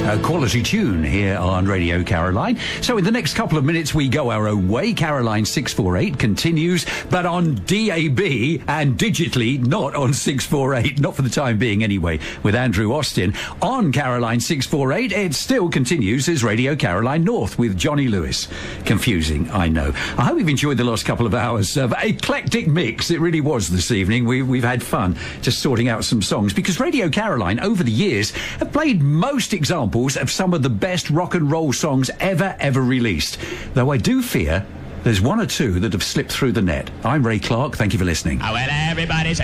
A quality tune here on Radio Caroline. So in the next couple of minutes we go our own way. Caroline 648 continues, but on DAB and digitally, not on 648, not for the time being anyway, with Andrew Austin. On Caroline 648, it still continues as Radio Caroline North with Johnny Lewis. Confusing, I know. I hope you've enjoyed the last couple of hours of eclectic mix. It really was this evening. We've had fun just sorting out some songs, because Radio Caroline over the years have played most examples of some of the best rock and roll songs ever released. Though I do fear there's one or two that have slipped through the net. I'm Ray Clark. Thank you for listening. Oh, well, everybody's